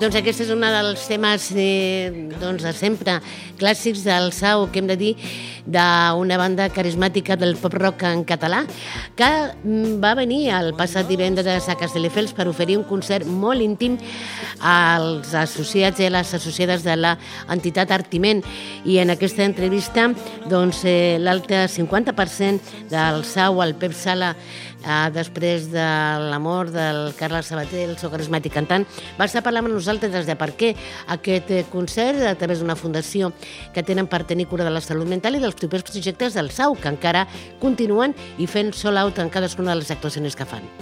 Doncs aquest és un dels temes de sempre clàssics del Sau, que hem de dir, d'una banda carismàtica del pop-rock en català, que va venir el passat divendres a Castelldefels per oferir un concert molt íntim als associats i a les associades de l'entitat Artiment. I en aquesta entrevista, doncs, l'altre 50% del Sau, el Pep Sala, després de la mort del Carles Sabater, el seu carismàtic cantant, va estar parlant amb nosaltres de per què aquest concert, a través d'una fundació que tenen per tenir cura de la salut mental i dels propers projectes del Sau, que encara continuen i fent sold out en cadascuna de les actuacions que fan.